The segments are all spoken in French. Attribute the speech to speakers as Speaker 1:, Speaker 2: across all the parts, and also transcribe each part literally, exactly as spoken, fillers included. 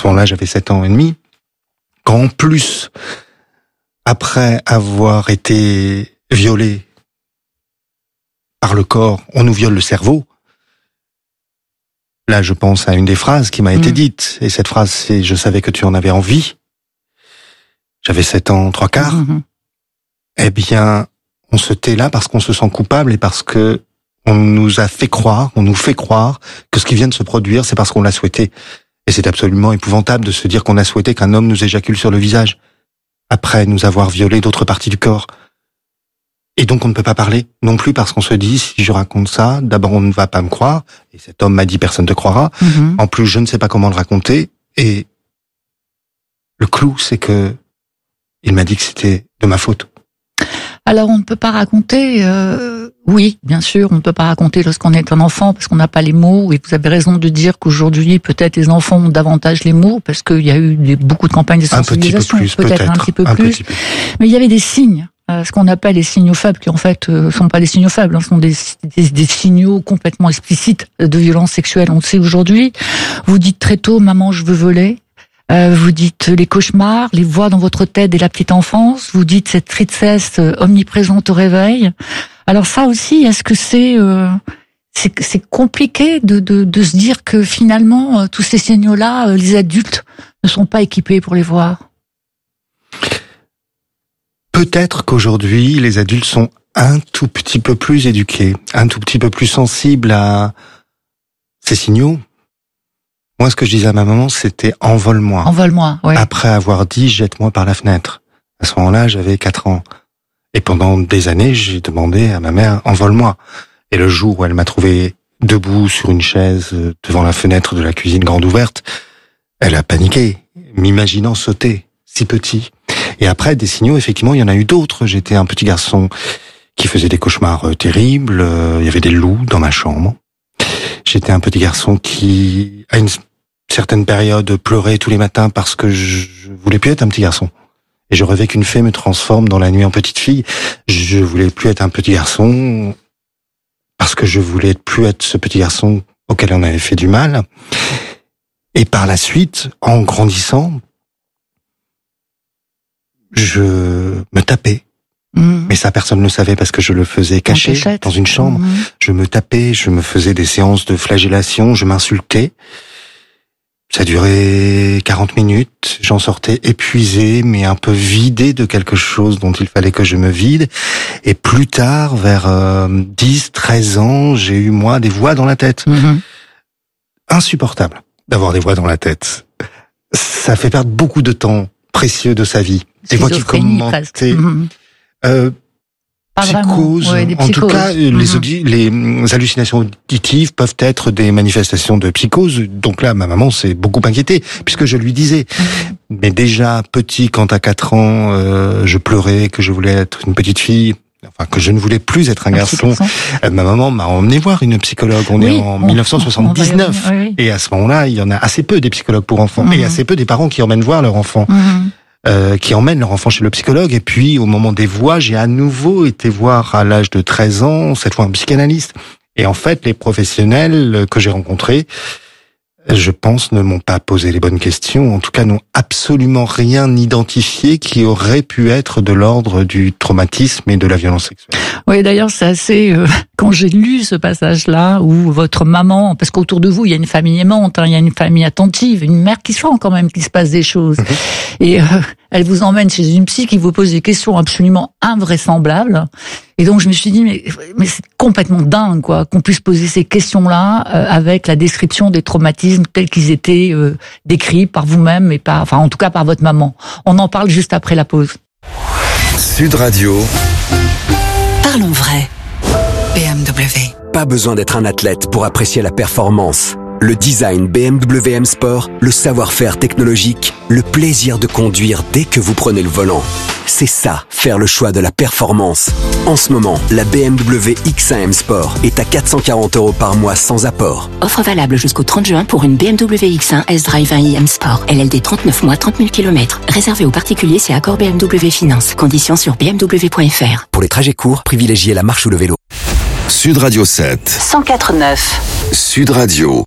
Speaker 1: moment-là, j'avais sept ans et demi. Quand en plus, après avoir été violé par le corps, on nous viole le cerveau. Là, je pense à une des phrases qui m'a mmh. été dite. Et cette phrase, c'est « Je savais que tu en avais envie ». J'avais sept ans, trois quarts. Mmh. Eh bien, on se tait là parce qu'on se sent coupable et parce que on nous a fait croire, on nous fait croire que ce qui vient de se produire, c'est parce qu'on l'a souhaité. Et c'est absolument épouvantable de se dire qu'on a souhaité qu'un homme nous éjacule sur le visage, après nous avoir violé d'autres parties du corps. Et donc on ne peut pas parler, non plus parce qu'on se dit, si je raconte ça, d'abord on ne va pas me croire, et cet homme m'a dit personne ne te croira. Mm-hmm. En plus, je ne sais pas comment le raconter, et le clou, c'est que il m'a dit que c'était de ma faute.
Speaker 2: Alors on ne peut pas raconter, euh, oui, bien sûr, on ne peut pas raconter lorsqu'on est un enfant parce qu'on n'a pas les mots, et vous avez raison de dire qu'aujourd'hui peut-être les enfants ont davantage les mots parce qu'il y a eu des, beaucoup de campagnes de sensibilisation,
Speaker 1: un petit peu plus,
Speaker 2: peut-être, peut-être un petit peu un plus, petit peu. Mais il y avait des signes, euh, ce qu'on appelle les signaux faibles, qui en fait euh, sont pas des signaux faibles, hein, sont des, des, des signaux complètement explicites de violence sexuelle. On le sait aujourd'hui. Vous dites très tôt, maman, je veux voler. Euh, vous dites les cauchemars, les voix dans votre tête dès la petite enfance. Vous dites cette tristesse omniprésente au réveil. Alors ça aussi, est-ce que c'est euh, c'est, c'est compliqué de, de, de se dire que finalement euh, tous ces signaux-là, euh, les adultes ne sont pas équipés pour les voir?
Speaker 1: Peut-être qu'aujourd'hui, les adultes sont un tout petit peu plus éduqués, un tout petit peu plus sensibles à ces signaux. Moi, ce que je disais à ma maman, c'était « envole-moi ».
Speaker 2: Envole-moi, oui.
Speaker 1: Après avoir dit « jette-moi par la fenêtre ». À ce moment-là, j'avais quatre ans. Et pendant des années, j'ai demandé à ma mère « envole-moi ». Et le jour où elle m'a trouvé debout sur une chaise devant la fenêtre de la cuisine grande ouverte, elle a paniqué, m'imaginant sauter, si petit. Et après, des signaux, effectivement, il y en a eu d'autres. J'étais un petit garçon qui faisait des cauchemars terribles. Il y avait des loups dans ma chambre. J'étais un petit garçon qui, à une certaine période, pleurait tous les matins parce que je voulais plus être un petit garçon. Et je rêvais qu'une fée me transforme dans la nuit en petite fille. Je voulais plus être un petit garçon parce que je voulais plus être ce petit garçon auquel on avait fait du mal. Et par la suite, en grandissant, je me tapais. Mmh. Mais ça, personne ne le savait parce que je le faisais caché dans une chambre. Mmh. Je me tapais, je me faisais des séances de flagellation, je m'insultais. Ça durait quarante minutes, j'en sortais épuisé, mais un peu vidé de quelque chose dont il fallait que je me vide. Et plus tard, vers euh, dix, treize ans, j'ai eu, moi, des voix dans la tête. Mmh. Insupportable d'avoir des voix dans la tête. Ça fait perdre beaucoup de temps précieux de sa vie. Des voix qui commentaient... Mmh. Euh, psychose. Ouais, en tout cas, mmh. les, audi- les hallucinations auditives peuvent être des manifestations de psychose. Donc là, ma maman s'est beaucoup inquiétée, puisque je lui disais. Mmh. Mais déjà, petit, quand à quatre ans, euh, je pleurais, que je voulais être une petite fille, enfin, que je ne voulais plus être un, un garçon. Euh, ma maman m'a emmené voir une psychologue. On oui, est en on, dix-neuf cent soixante-dix-neuf. On, on oui, oui. Et à ce moment-là, il y en a assez peu des psychologues pour enfants. Mmh. Et assez peu des parents qui emmènent voir leur enfant. Mmh. Euh, qui emmènent leur enfant chez le psychologue. Et puis, au moment des voix, j'ai à nouveau été voir à l'âge de treize ans, cette fois un psychanalyste. Et en fait, les professionnels que j'ai rencontrés, je pense, ne m'ont pas posé les bonnes questions. En tout cas, n'ont absolument rien identifié qui aurait pu être de l'ordre du traumatisme et de la violence sexuelle.
Speaker 2: Oui, d'ailleurs, c'est assez... Euh, quand j'ai lu ce passage-là, où votre maman... Parce qu'autour de vous, il y a une famille aimante, hein, il y a une famille attentive, une mère qui sent quand même qu'il se passe des choses. Mmh. Et euh, elle vous emmène chez une psy qui vous pose des questions absolument invraisemblables. Et donc, je me suis dit, mais, mais c'est complètement dingue, quoi, qu'on puisse poser ces questions-là euh, avec la description des traumatismes tels qu'ils étaient euh, décrits par vous-même et par, enfin, en tout cas par votre maman. On en parle juste après la pause.
Speaker 3: Sud Radio.
Speaker 4: Parlons vrai. B M W.
Speaker 3: Pas besoin d'être un athlète pour apprécier la performance. Le design B M W M Sport, le savoir-faire technologique, le plaisir de conduire dès que vous prenez le volant. C'est ça, faire le choix de la performance. En ce moment, la B M W X un M Sport est à quatre cent quarante euros par mois sans apport.
Speaker 4: Offre valable jusqu'au trente juin pour une B M W X un S-Drive un i M Sport. L L D trente-neuf mois, trente mille kilomètres. Réservé aux particuliers, c'est accord B M W Finance. Conditions sur b m w point f r.
Speaker 3: Pour les trajets courts, privilégiez la marche ou le vélo. Sud Radio sept.
Speaker 4: cent quatre neuf.
Speaker 3: Sud Radio.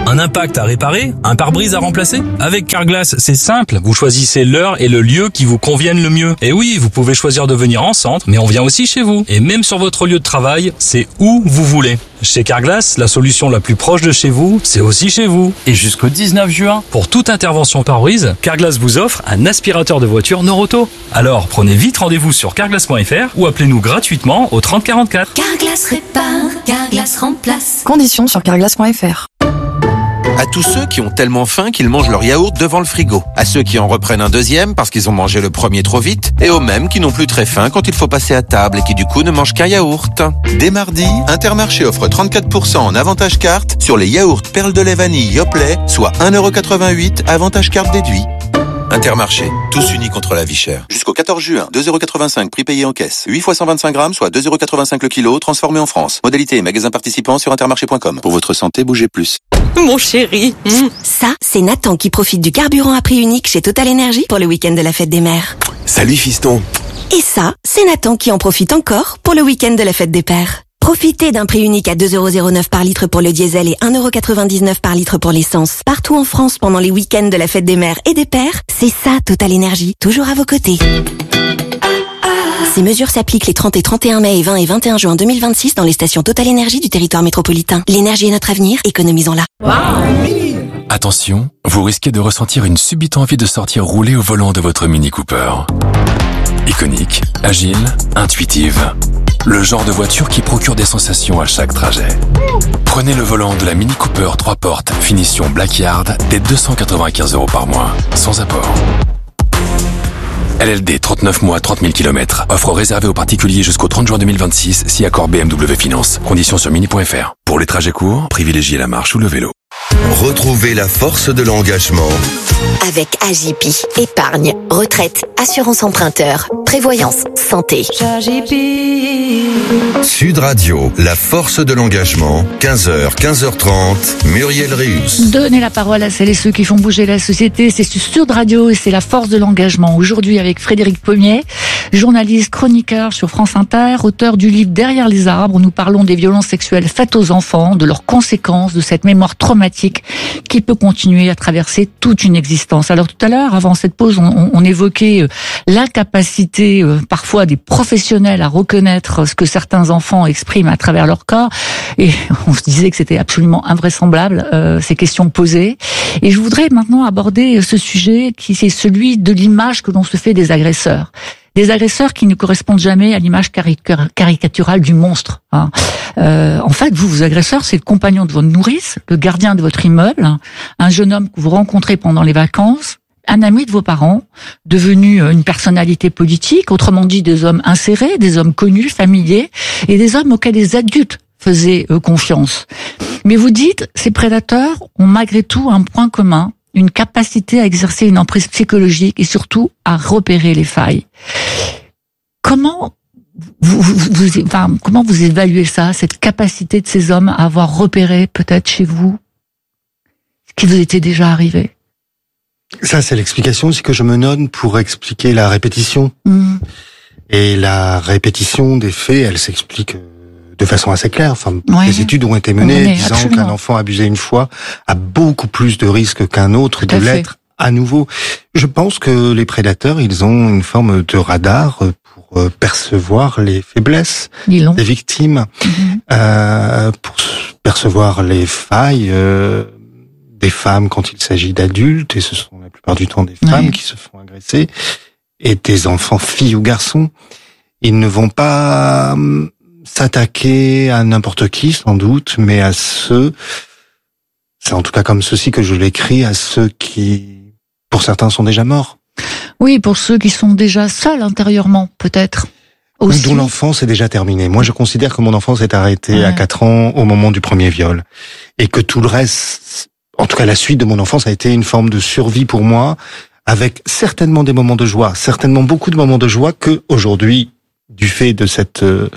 Speaker 5: Un impact à réparer? Un pare-brise à remplacer? Avec Carglass, c'est simple. Vous choisissez l'heure et le lieu qui vous conviennent le mieux. Et oui, vous pouvez choisir de venir en centre, mais on vient aussi chez vous. Et même sur votre lieu de travail, c'est où vous voulez. Chez Carglass, la solution la plus proche de chez vous, c'est aussi chez vous. Et jusqu'au dix-neuf juin, pour toute intervention pare-brise, Carglass vous offre un aspirateur de voiture Noroto. Alors, prenez vite rendez-vous sur carglass point f r ou appelez-nous gratuitement au trente quarante-quatre.
Speaker 6: Carglass répare, Carglass remplace.
Speaker 7: Conditions sur carglass point f r.
Speaker 8: À tous ceux qui ont tellement faim qu'ils mangent leur yaourt devant le frigo. À ceux qui en reprennent un deuxième parce qu'ils ont mangé le premier trop vite. Et aux mêmes qui n'ont plus très faim quand il faut passer à table et qui du coup ne mangent qu'un yaourt. Dès mardi, Intermarché offre trente-quatre pour cent en avantage carte sur les yaourts perles de lait vanille Yoplait, soit un euro quatre-vingt-huit, avantage carte déduit. Intermarché, tous unis contre la vie chère. Jusqu'au quatorze juin, deux euros quatre-vingt-cinq prix payé en caisse. huit fois cent vingt-cinq grammes, soit deux euros quatre-vingt-cinq le kilo, transformé en France. Modalité et magasins participants sur intermarché point com. Pour votre santé, bougez plus.
Speaker 9: Mon chéri. Mmh.
Speaker 4: Ça, c'est Nathan qui profite du carburant à prix unique chez Total Energy pour le week-end de la fête des mères.
Speaker 3: Salut fiston.
Speaker 4: Et ça, c'est Nathan qui en profite encore pour le week-end de la fête des pères. Profitez d'un prix unique à deux euros zéro neuf par litre pour le diesel et un euro quatre-vingt-dix-neuf par litre pour l'essence. Partout en France pendant les week-ends de la fête des mères et des pères, c'est ça Total Energy, toujours à vos côtés. Ces mesures s'appliquent les trente et trente et un mai et vingt et vingt et un juin deux mille vingt-six dans les stations Total Energy du territoire métropolitain. L'énergie est notre avenir, économisons-la.
Speaker 9: Wow.
Speaker 10: Attention, vous risquez de ressentir une subite envie de sortir rouler au volant de votre Mini Cooper. Iconique, agile, intuitive. Le genre de voiture qui procure des sensations à chaque trajet. Prenez le volant de la Mini Cooper trois portes, finition Blackyard, dès deux cent quatre-vingt-quinze euros par mois, sans apport. L L D trente-neuf mois, trente mille kilomètres. Offre réservée aux particuliers jusqu'au trente juin deux mille vingt-six, si accord B M W Finance. Conditions sur mini point f r. Pour les trajets courts, privilégiez la marche ou le vélo.
Speaker 11: Retrouvez la force de l'engagement
Speaker 12: avec A J P. Épargne, retraite, assurance emprunteur, prévoyance, santé.
Speaker 11: Sud Radio, la force de l'engagement, quinze heures, quinze heures trente, Muriel Rius.
Speaker 2: Donnez la parole à celles et ceux qui font bouger la société, c'est sur Sud Radio et c'est la force de l'engagement. Aujourd'hui avec Frédéric Pommier, journaliste, chroniqueur sur France Inter, auteur du livre Derrière les arbres, où nous parlons des violences sexuelles faites aux enfants, de leurs conséquences, de cette mémoire traumatique qui peut continuer à traverser toute une existence. Alors tout à l'heure, avant cette pause, on, on évoquait l'incapacité euh, parfois des professionnels à reconnaître ce que certains enfants expriment à travers leur corps, et on se disait que c'était absolument invraisemblable, euh, ces questions posées. Et je voudrais maintenant aborder ce sujet qui est celui de l'image que l'on se fait des agresseurs. Des agresseurs qui ne correspondent jamais à l'image caricaturale du monstre. Hein. Euh, en fait, vous, vos agresseurs, c'est le compagnon de votre nourrice, le gardien de votre immeuble, un jeune homme que vous rencontrez pendant les vacances, un ami de vos parents, devenu une personnalité politique, autrement dit des hommes insérés, des hommes connus, familiers, et des hommes auxquels les adultes faisaient euh, confiance. Mais vous dites, ces prédateurs ont malgré tout un point commun, une capacité à exercer une emprise psychologique et surtout à repérer les failles. Comment vous, vous, vous, enfin, comment vous évaluez ça, cette capacité de ces hommes à avoir repéré peut-être chez vous ce qui vous était déjà arrivé?
Speaker 1: Ça, c'est l'explication aussi que je me donne pour expliquer la répétition. Mmh. Et la répétition des faits, elle s'explique de façon assez claire. Enfin, ouais, les études ont été menées disant absolument. Qu'un enfant abusé une fois a beaucoup plus de risques qu'un autre de l'être à nouveau. Je pense que les prédateurs, ils ont une forme de radar pour percevoir les faiblesses des victimes, mmh. euh, pour percevoir les failles euh, des femmes quand il s'agit d'adultes, et ce sont la plupart du temps des femmes ouais. qui se font agresser, et des enfants, filles ou garçons. Ils ne vont pas s'attaquer à n'importe qui, sans doute, mais à ceux, c'est en tout cas comme ceci que je l'écris, à ceux qui, pour certains, sont déjà morts.
Speaker 2: Oui, pour ceux qui sont déjà seuls intérieurement, peut-être. Aussi.
Speaker 1: Dont l'enfance est déjà terminée. Moi, je considère que mon enfance est arrêtée ouais. à quatre ans au moment du premier viol. Et que tout le reste, en tout cas la suite de mon enfance, a été une forme de survie pour moi, avec certainement des moments de joie, certainement beaucoup de moments de joie que, aujourd'hui, du fait de cette euh,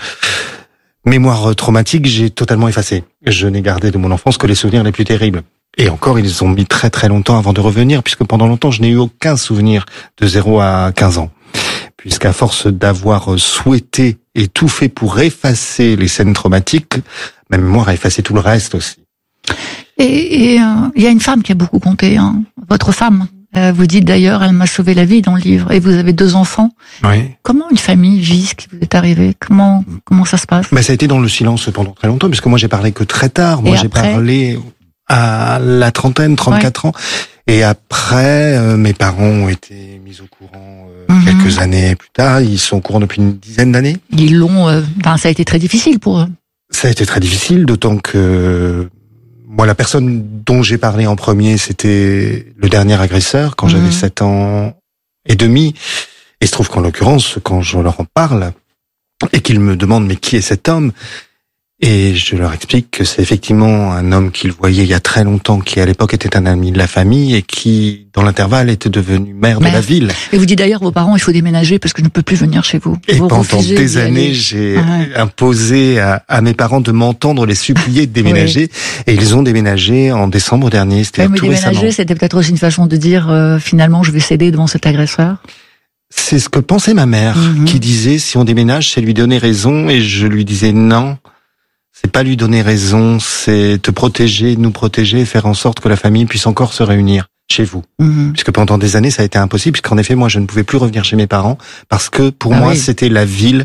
Speaker 1: mémoire traumatique, j'ai totalement effacé. Je n'ai gardé de mon enfance que les souvenirs les plus terribles. Et encore, ils ont mis très très longtemps avant de revenir, puisque pendant longtemps, je n'ai eu aucun souvenir de zéro à quinze ans. Puisqu'à force d'avoir souhaité et tout fait pour effacer les scènes traumatiques, ma mémoire a effacé tout le reste aussi.
Speaker 2: Et il euh, y a une femme qui a beaucoup compté, hein, votre femme. Euh, vous dites d'ailleurs, elle m'a sauvé la vie dans le livre. Et vous avez deux enfants.
Speaker 1: Oui.
Speaker 2: Comment une famille vit ce qui vous est arrivé? Comment comment ça se passe?
Speaker 1: Ben, ça a été dans le silence pendant très longtemps, puisque moi j'ai parlé que très tard. Moi
Speaker 2: et
Speaker 1: j'ai
Speaker 2: après...
Speaker 1: parlé à la trentaine, trente-quatre ouais. ans. Et après, euh, mes parents ont été mis au courant euh, mmh. quelques années plus tard. Ils sont au courant depuis une dizaine d'années.
Speaker 2: Ils l'ont. Euh, ben, ça a été très difficile pour eux.
Speaker 1: Ça a été très difficile, d'autant que moi, la personne dont j'ai parlé en premier, c'était le dernier agresseur quand mmh. j'avais sept ans et demi. Et il se trouve qu'en l'occurrence, quand je leur en parle et qu'ils me demandent mais qui est cet homme, et je leur explique que c'est effectivement un homme qu'ils voyaient il y a très longtemps, qui à l'époque était un ami de la famille et qui, dans l'intervalle, était devenu maire, maire de la ville.
Speaker 2: Et vous dites d'ailleurs vos parents, il faut déménager parce que je ne peux plus venir chez vous.
Speaker 1: Et
Speaker 2: vous
Speaker 1: pendant des années, j'ai ouais. imposé à, à mes parents de m'entendre les supplier de déménager. Oui. Et ils ont déménagé en décembre dernier. C'était
Speaker 2: ouais, mais
Speaker 1: tout
Speaker 2: déménager,
Speaker 1: récemment.
Speaker 2: C'était peut-être aussi une façon de dire euh, finalement, je vais céder devant cet agresseur.
Speaker 1: C'est ce que pensait ma mère, mm-hmm. qui disait si on déménage, c'est lui donner raison. Et je lui disais non. C'est pas lui donner raison, c'est te protéger, nous protéger, faire en sorte que la famille puisse encore se réunir chez vous. Mmh. Puisque pendant des années, ça a été impossible, puisqu'en effet, moi, je ne pouvais plus revenir chez mes parents, parce que pour ah moi, oui. c'était la ville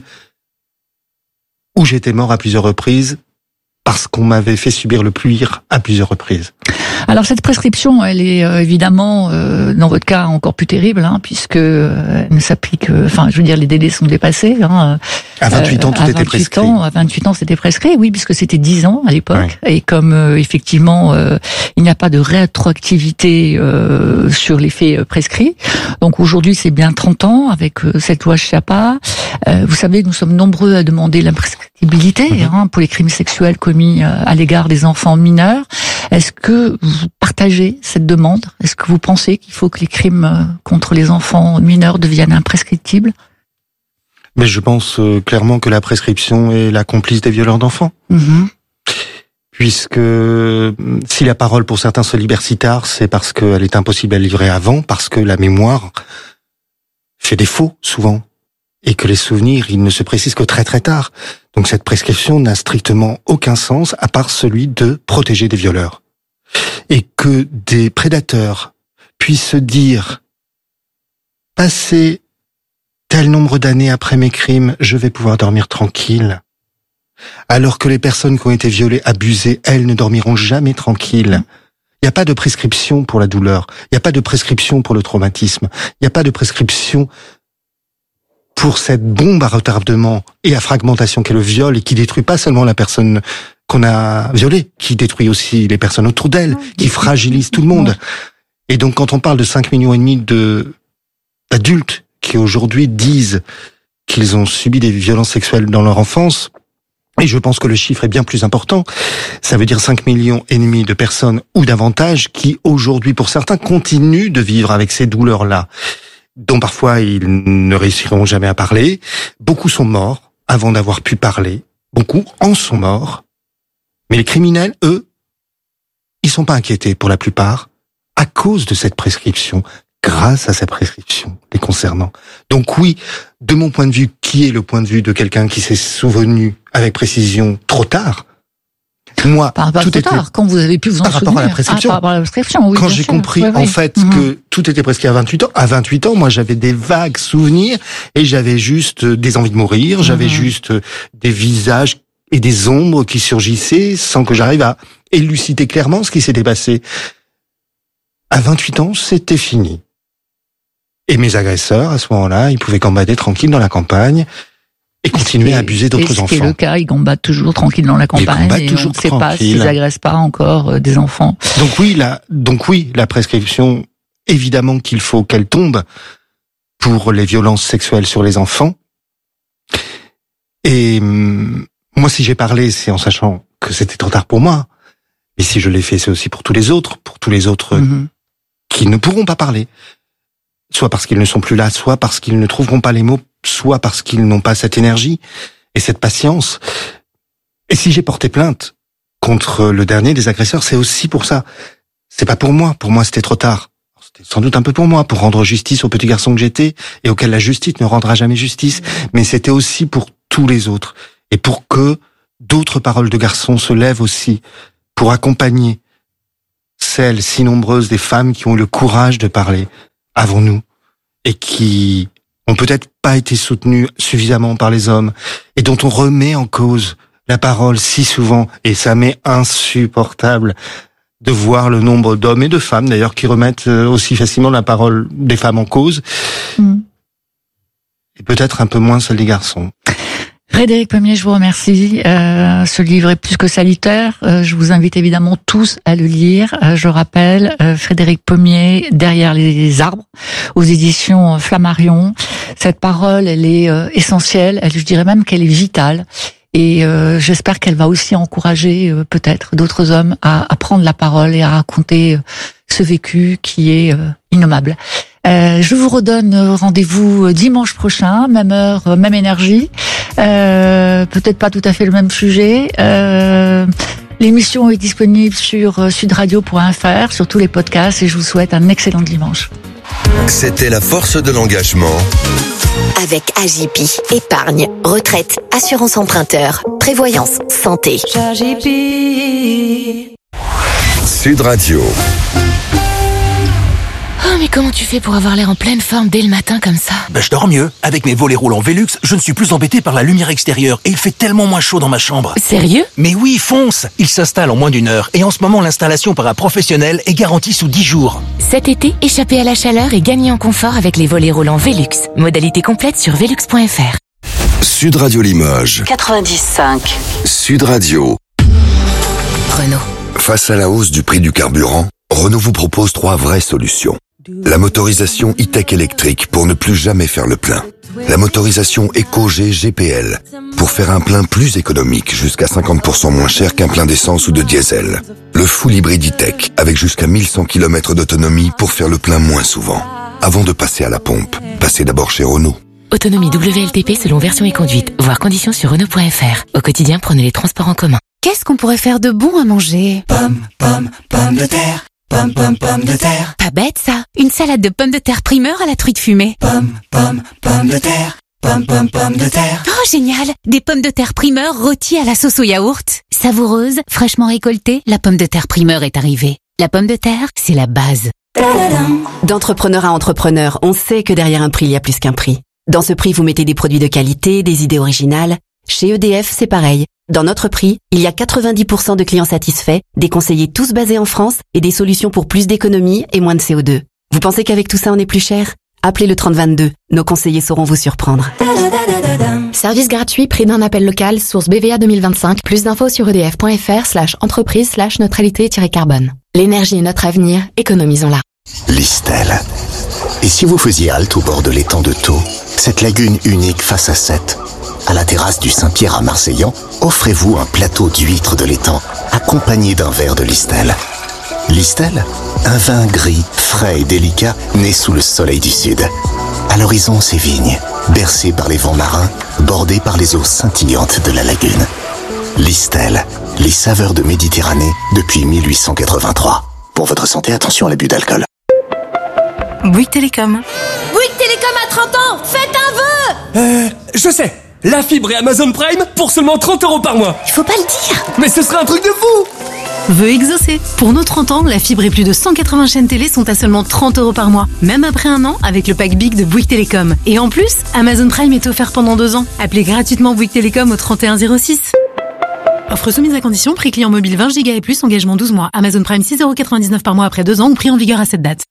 Speaker 1: où j'étais mort à plusieurs reprises, parce qu'on m'avait fait subir le pire à plusieurs reprises.
Speaker 2: Alors cette prescription, elle est euh, évidemment, euh, dans votre cas, encore plus terrible, hein, puisque euh, elle ne s'applique, euh, enfin, je veux dire, les délais sont dépassés. Hein,
Speaker 1: à vingt-huit ans, tout était prescrit.
Speaker 2: Ans, à vingt-huit ans, c'était prescrit, oui, puisque c'était dix ans à l'époque. Oui. Et comme euh, effectivement, euh, il n'y a pas de rétroactivité euh, sur les faits euh, prescrits. Donc aujourd'hui, c'est bien trente ans avec euh, cette loi Schiappa. Euh, vous savez, nous sommes nombreux à demander l'imprescriptibilité mmh. hein, pour les crimes sexuels commis euh, à l'égard des enfants mineurs. Est-ce que vous partagez cette demande? Est-ce que vous pensez qu'il faut que les crimes contre les enfants mineurs deviennent imprescriptibles?
Speaker 1: Mais je pense euh, clairement que la prescription est la complice des violeurs d'enfants. Mmh. Puisque si la parole pour certains se libère si tard, c'est parce qu'elle est impossible à livrer avant, parce que la mémoire fait défaut souvent, et que les souvenirs, ils ne se précisent que très très tard. Donc cette prescription n'a strictement aucun sens, à part celui de protéger des violeurs. Et que des prédateurs puissent se dire, passer tel nombre d'années après mes crimes, je vais pouvoir dormir tranquille. Alors que les personnes qui ont été violées, abusées, elles ne dormiront jamais tranquilles. Il n'y a pas de prescription pour la douleur. Il n'y a pas de prescription pour le traumatisme. Il n'y a pas de prescription pour cette bombe à retardement et à fragmentation qu'est le viol et qui détruit pas seulement la personne qu'on a violée, qui détruit aussi les personnes autour d'elle, qui fragilise tout le monde. Et donc quand on parle de cinq millions et demi de d'adultes qui aujourd'hui disent qu'ils ont subi des violences sexuelles dans leur enfance, et je pense que le chiffre est bien plus important, ça veut dire cinq millions et demi de personnes ou davantage qui aujourd'hui pour certains continuent de vivre avec ces douleurs-là, dont parfois ils ne réussiront jamais à parler. Beaucoup sont morts avant d'avoir pu parler. Beaucoup en sont morts. Mais les criminels, eux, ils sont pas inquiétés pour la plupart à cause de cette prescription, grâce à cette prescription les concernant. Donc oui, de mon point de vue, qui est le point de vue de quelqu'un qui s'est souvenu avec précision trop tard? Moi,
Speaker 2: par rapport tout était tard, quand vous avez pu vous en
Speaker 1: par
Speaker 2: souvenir.
Speaker 1: rapport à la prescription.
Speaker 2: Ah, par rapport à la prescription, oui.
Speaker 1: Quand j'ai
Speaker 2: sûr.
Speaker 1: compris,
Speaker 2: oui,
Speaker 1: en
Speaker 2: oui.
Speaker 1: fait,
Speaker 2: mmh.
Speaker 1: que tout était prescrit à vingt-huit ans, à vingt-huit ans, moi, j'avais des vagues souvenirs et j'avais juste des envies de mourir, mmh. j'avais juste des visages et des ombres qui surgissaient sans que j'arrive à élucider clairement ce qui s'était passé. À vingt-huit ans, c'était fini. Et mes agresseurs, à ce moment-là, ils pouvaient gambader tranquille dans la campagne et continuer
Speaker 2: et,
Speaker 1: à abuser d'autres enfants.
Speaker 2: C'est le cas, ils gambadent toujours tranquille dans la campagne et on ne sait pas s'ils agressent pas encore euh, des enfants.
Speaker 1: Donc oui, la, donc oui, la prescription, évidemment qu'il faut qu'elle tombe pour les violences sexuelles sur les enfants. Et hum, moi, si j'ai parlé, c'est en sachant que c'était trop tard pour moi. Mais si je l'ai fait, c'est aussi pour tous les autres, pour tous les autres mmh. qui ne pourront pas parler. Soit parce qu'ils ne sont plus là, soit parce qu'ils ne trouveront pas les mots, soit parce qu'ils n'ont pas cette énergie et cette patience. Et si j'ai porté plainte contre le dernier des agresseurs, c'est aussi pour ça. C'est pas pour moi. Pour moi, c'était trop tard. C'était sans doute un peu pour moi, pour rendre justice au petit garçon que j'étais et auquel la justice ne rendra jamais justice. Mais c'était aussi pour tous les autres. Et pour que d'autres paroles de garçons se lèvent aussi, pour accompagner celles si nombreuses des femmes qui ont eu le courage de parler avant nous et qui ont peut-être pas été soutenues suffisamment par les hommes et dont on remet en cause la parole si souvent, et ça m'est insupportable de voir le nombre d'hommes et de femmes d'ailleurs qui remettent aussi facilement la parole des femmes en cause, mmh. et peut-être un peu moins celle des garçons.
Speaker 2: Frédéric Pommier, je vous remercie. Euh, ce livre est plus que salutaire. Euh, je vous invite évidemment tous à le lire. Euh, je rappelle, euh, Frédéric Pommier, Derrière les arbres, aux éditions Flammarion. Cette parole, elle est euh, essentielle. Elle, je dirais même qu'elle est vitale. Et euh, j'espère qu'elle va aussi encourager euh, peut-être d'autres hommes à, à prendre la parole et à raconter euh, ce vécu qui est euh, innommable. Euh, je vous redonne rendez-vous dimanche prochain, même heure, même énergie. Euh, peut-être pas tout à fait le même sujet. Euh, l'émission est disponible sur sudradio point f r, sur tous les podcasts, et je vous souhaite un excellent dimanche.
Speaker 11: C'était la force de l'engagement.
Speaker 12: Avec A J P, épargne, retraite, assurance emprunteur, prévoyance, santé.
Speaker 6: A J P.
Speaker 11: Sud Radio.
Speaker 9: Oh, mais comment tu fais pour avoir l'air en pleine forme dès le matin comme ça?
Speaker 13: Ben, je dors mieux. Avec mes volets roulants Velux, je ne suis plus embêté par la lumière extérieure et il fait tellement moins chaud dans ma chambre.
Speaker 9: Sérieux?
Speaker 13: Mais oui, fonce! Il s'installe en moins d'une heure et en ce moment, l'installation par un professionnel est garantie sous dix jours.
Speaker 9: Cet été, échappez à la chaleur et gagnez en confort avec les volets roulants Velux. Modalité complète sur velux point f r.
Speaker 11: Sud Radio Limoges.
Speaker 14: quatre-vingt-dix cinq.
Speaker 11: Sud Radio.
Speaker 9: Renault.
Speaker 11: Face à la hausse du prix du carburant, Renault vous propose trois vraies solutions. La motorisation e-tech électrique pour ne plus jamais faire le plein. La motorisation EcoG G P L pour faire un plein plus économique, jusqu'à cinquante pour cent moins cher qu'un plein d'essence ou de diesel. Le full hybride e-tech avec jusqu'à mille cent kilomètres d'autonomie pour faire le plein moins souvent. Avant de passer à la pompe, passez d'abord chez Renault.
Speaker 9: Autonomie W L T P selon version et conduite. Voir conditions sur Renault point f r. Au quotidien, prenez les transports en commun.
Speaker 15: Qu'est-ce qu'on pourrait faire de bon à manger?
Speaker 16: Pommes, pommes, pommes de terre. Pommes, pommes, pommes de terre.
Speaker 15: Pas bête ça. Une salade de pommes de terre primeur à la truite fumée.
Speaker 16: Pommes, pommes, pommes de terre. Pommes, pommes, pommes de terre.
Speaker 15: Oh génial. Des pommes de terre primeur rôties à la sauce au yaourt. Savoureuse, fraîchement récoltée, la pomme de terre primeur est arrivée. La pomme de terre, c'est la base.
Speaker 17: D'entrepreneur à entrepreneur, on sait que derrière un prix, il y a plus qu'un prix. Dans ce prix, vous mettez des produits de qualité, des idées originales. Chez E D F, c'est pareil. Dans notre prix, il y a quatre-vingt-dix pour cent de clients satisfaits, des conseillers tous basés en France et des solutions pour plus d'économie et moins de C O deux. Vous pensez qu'avec tout ça, on est plus cher? Appelez le trente vingt-deux. Nos conseillers sauront vous surprendre.
Speaker 18: Service gratuit, prix d'un appel local, source B V A deux mille vingt-cinq. Plus d'infos sur edf point f r slash entreprise slash neutralité-carbone. L'énergie est notre avenir, économisons-la.
Speaker 19: Listel. Et si vous faisiez halte au bord de l'étang de Thau, cette lagune unique face à Sète, à la terrasse du Saint-Pierre à Marseillan, offrez-vous un plateau d'huîtres de l'étang, accompagné d'un verre de Listel. Listel, un vin gris, frais et délicat, né sous le soleil du sud. À l'horizon, ses vignes, bercées par les vents marins, bordées par les eaux scintillantes de la lagune. Listel, les saveurs de Méditerranée depuis mille huit cent quatre-vingt-trois. Pour votre santé, attention à l'abus d'alcool.
Speaker 15: Bouygues Télécom.
Speaker 20: Bouygues Télécom a trente ans, faites un vœu.
Speaker 21: Euh, je sais. La fibre et Amazon Prime pour seulement trente euros par mois.
Speaker 20: Il faut pas le dire.
Speaker 21: Mais ce serait un truc de fou.
Speaker 15: Vœu exaucé. Pour nos trente ans, la fibre et plus de cent quatre-vingts chaînes télé sont à seulement trente euros par mois. Même après un an, avec le pack Big de Bouygues Télécom. Et en plus, Amazon Prime est offert pendant deux ans. Appelez gratuitement Bouygues Télécom au trente et un zéro six. Offre soumise à condition, prix client mobile vingt gigas et plus, engagement douze mois. Amazon Prime six euros quatre-vingt-dix-neuf par mois après deux ans ou prix en vigueur à cette date.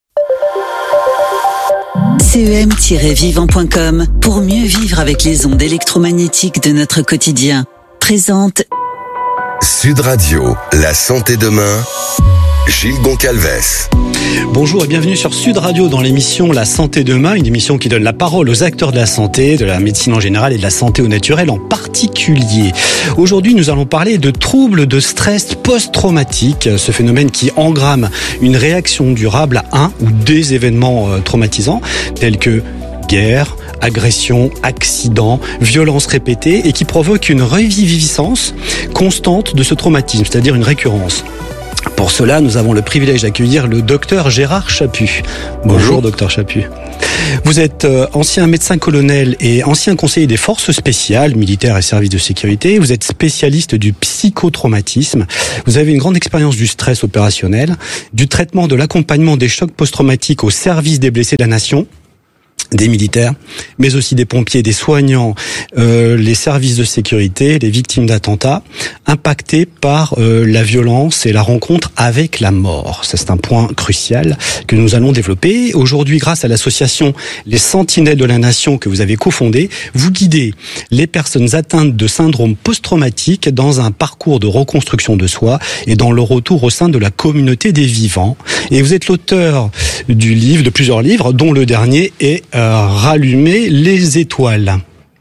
Speaker 22: C E M tiret vivant point com pour mieux vivre avec les ondes électromagnétiques de notre quotidien. Présente
Speaker 11: Sud Radio, la santé demain, Gilles Goncalves.
Speaker 23: Bonjour et bienvenue sur Sud Radio dans l'émission La Santé Demain, une émission qui donne la parole aux acteurs de la santé, de la médecine en général et de la santé au naturel en particulier. Aujourd'hui, nous allons parler de troubles de stress post-traumatique, ce phénomène qui engramme une réaction durable à un ou des événements traumatisants tels que guerre, agression, accident, violence répétée et qui provoque une reviviscence constante de ce traumatisme, c'est-à-dire une récurrence. Pour cela, nous avons le privilège d'accueillir le docteur Gérard Chaput. Bonjour, Bonjour docteur Chaput. Vous êtes euh, ancien médecin colonel et ancien conseiller des forces spéciales, militaires et services de sécurité. Vous êtes spécialiste du psychotraumatisme. Vous avez une grande expérience du stress opérationnel, du traitement de l'accompagnement des chocs post-traumatiques au service des blessés de la nation, des militaires, mais aussi des pompiers, des soignants, euh, les services de sécurité, les victimes d'attentats, impactés par euh, la violence et la rencontre avec la mort. Ça, c'est un point crucial que nous allons développer. Aujourd'hui, grâce à l'association Les Sentinelles de la Nation que vous avez cofondée, vous guidez les personnes atteintes de syndrome post-traumatique dans un parcours de reconstruction de soi et dans le retour au sein de la communauté des vivants. Et vous êtes l'auteur du livre, de plusieurs livres, dont le dernier est euh, Rallumer les étoiles.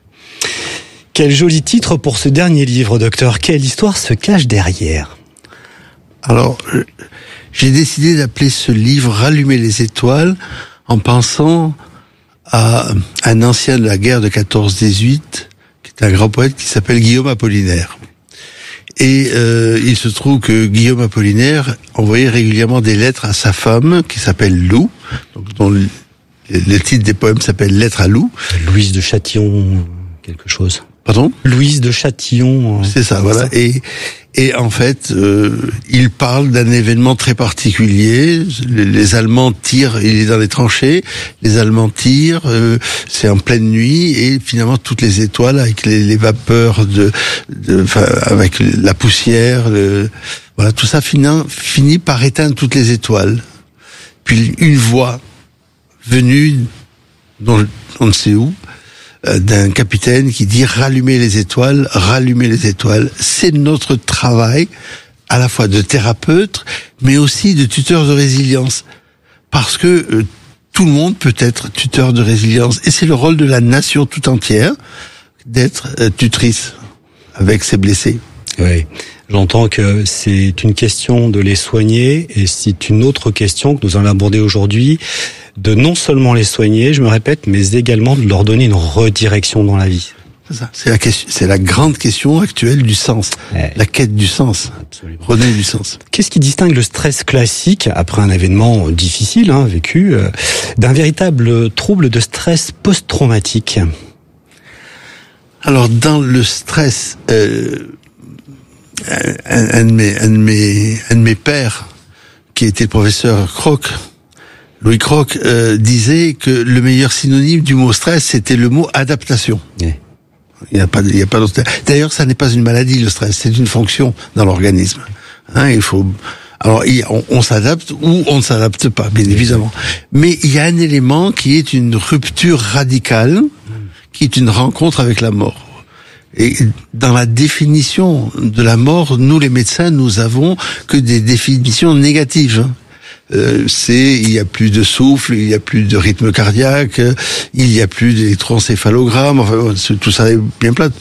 Speaker 23: Quel joli titre pour ce dernier livre, docteur. Quelle histoire se cache derrière?
Speaker 5: Alors, j'ai décidé d'appeler ce livre Rallumer les étoiles en pensant à un ancien de la guerre de quatorze dix-huit, qui est un grand poète qui s'appelle Guillaume Apollinaire. Et euh, il se trouve que Guillaume Apollinaire envoyait régulièrement des lettres à sa femme, qui s'appelle Lou, donc dont le, le titre des poèmes s'appelle Lettre à Lou.
Speaker 23: Louise de Châtillon, quelque chose.
Speaker 5: Pardon ?
Speaker 23: Louise de Châtillon.
Speaker 5: C'est ça, voilà. Ça. Et et en fait, euh, il parle d'un événement très particulier. Les, les Allemands tirent, il est dans les tranchées. Les Allemands tirent. Euh, c'est en pleine nuit et finalement toutes les étoiles avec les, les vapeurs de, de, enfin, avec la poussière, le, voilà, tout ça finit, finit par éteindre toutes les étoiles. Puis une voix venue, dont on ne sait où, d'un capitaine qui dit rallumer les étoiles, rallumer les étoiles. C'est notre travail, à la fois de thérapeute, mais aussi de tuteur de résilience. Parce que euh, tout le monde peut être tuteur de résilience. Et c'est le rôle de la nation tout entière d'être euh, tutrice avec ses blessés.
Speaker 23: Oui, j'entends que c'est une question de les soigner et c'est une autre question que nous allons aborder aujourd'hui, de non seulement les soigner, je me répète, mais également de leur donner une redirection dans la vie.
Speaker 5: C'est ça. C'est la question, c'est la grande question actuelle du sens. Ouais. La quête du sens. Absolument. Redonner du sens.
Speaker 23: Qu'est-ce qui distingue le stress classique, après un événement difficile, hein, vécu, euh, d'un véritable trouble de stress post-traumatique?
Speaker 5: Alors, dans le stress, euh, un, un, de mes, un, de mes, un de mes pères, qui était le professeur Croc, Louis Croc, euh, disait que le meilleur synonyme du mot stress, c'était le mot adaptation. Oui. Il n'y a pas, il y a pas d'autre. D'ailleurs, ça n'est pas une maladie, le stress, c'est une fonction dans l'organisme. Hein, il faut. Alors, il, on, on s'adapte ou on ne s'adapte pas, bien évidemment. Mais il y a un élément qui est une rupture radicale, qui est une rencontre avec la mort. Et dans la définition de la mort, nous les médecins, nous avons que des définitions négatives. Euh, c'est il y a plus de souffle, il y a plus de rythme cardiaque, il y a plus d'électroencéphalogramme, enfin tout ça est bien plat.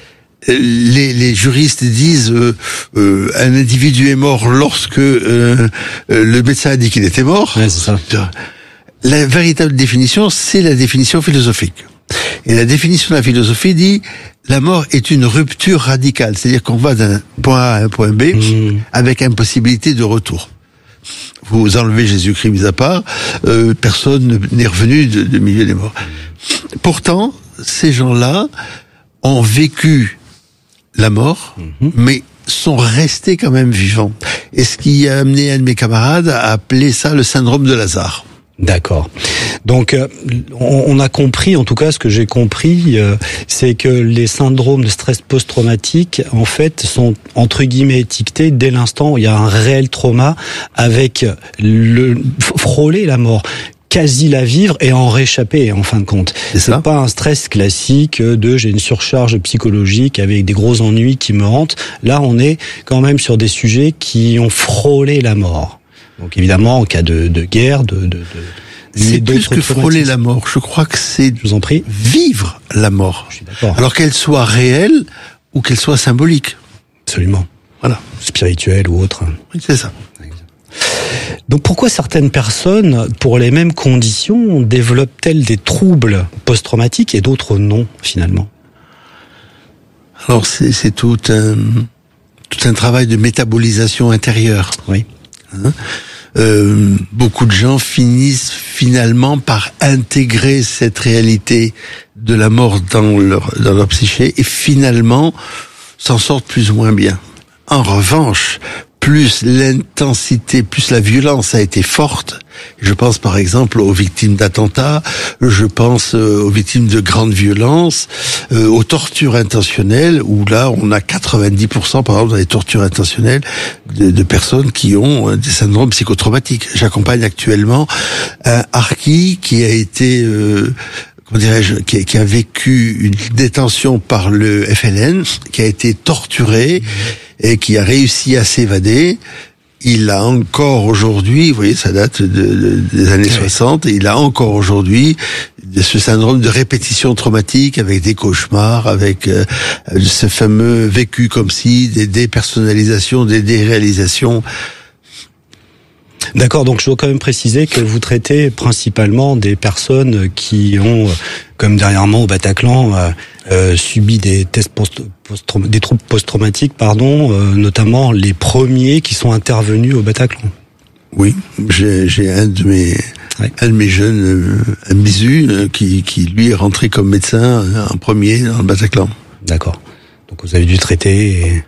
Speaker 5: Les, les juristes disent euh, euh, un individu est mort lorsque euh, euh, le médecin a dit qu'il était mort.
Speaker 23: Ouais, c'est ça.
Speaker 5: La véritable définition, c'est la définition philosophique. Et la définition de la philosophie dit la mort est une rupture radicale, c'est-à-dire qu'on va d'un point A à un point B mmh. avec impossibilité de retour. Vous enlevez Jésus-Christ mis à part, euh, personne n'est revenu de, de milieu des morts. Pourtant, ces gens-là ont vécu la mort, mmh. mais sont restés quand même vivants. Et ce qui a amené un de mes camarades à appeler ça le syndrome de Lazare.
Speaker 23: D'accord. Donc, euh, on, on a compris, en tout cas, ce que j'ai compris, euh, c'est que les syndromes de stress post-traumatique, en fait, sont entre guillemets étiquetés dès l'instant où il y a un réel trauma, avec le frôler la mort, quasi la vivre et en réchapper, en fin de compte. C'est, c'est pas un stress classique de j'ai une surcharge psychologique avec des gros ennuis qui me hantent. Là, on est quand même sur des sujets qui ont frôlé la mort. Donc évidemment, en cas de, de guerre, de, de, de
Speaker 5: c'est plus que frôler la mort. Je crois que c'est,
Speaker 23: je vous en prie,
Speaker 5: vivre la mort.
Speaker 23: Je suis d'accord.
Speaker 5: Alors qu'elle soit réelle ou qu'elle soit symbolique.
Speaker 23: Absolument.
Speaker 5: Voilà.
Speaker 23: Spirituelle ou autre.
Speaker 5: Oui, c'est ça.
Speaker 23: Donc pourquoi certaines personnes, pour les mêmes conditions, développent-elles des troubles post-traumatiques et d'autres non, finalement?
Speaker 5: Alors c'est, c'est tout un, tout un travail de métabolisation intérieure.
Speaker 23: Oui.
Speaker 5: Hein euh, beaucoup de gens finissent finalement par intégrer cette réalité de la mort dans leur dans leur psyché et finalement s'en sortent plus ou moins bien. En revanche, plus l'intensité, plus la violence a été forte. Je pense par exemple aux victimes d'attentats, je pense aux victimes de grandes violences, euh, aux tortures intentionnelles, où là on a quatre-vingt-dix pour cent par exemple dans les tortures intentionnelles de, de personnes qui ont des syndromes psychotraumatiques. J'accompagne actuellement un harki qui a été... Euh, comment dirais-je, qui, qui a vécu une détention par le F L N, qui a été torturé et qui a réussi à s'évader. Il a encore aujourd'hui, vous voyez, ça date de, de, des années ouais. soixante, et il a encore aujourd'hui ce syndrome de répétition traumatique avec des cauchemars, avec euh, ce fameux vécu comme si, des dépersonnalisations, des déréalisations.
Speaker 23: D'accord, donc je dois quand même préciser que vous traitez principalement des personnes qui ont, comme dernièrement au Bataclan, euh, euh, subi des tests post, post des troubles post-traumatiques, pardon, euh, notamment les premiers qui sont intervenus au Bataclan.
Speaker 5: Oui, j'ai, j'ai un de mes ouais. un de mes jeunes, euh, un bisu, euh, qui, qui lui est rentré comme médecin en premier dans le Bataclan.
Speaker 23: D'accord. Donc vous avez dû traiter. Et...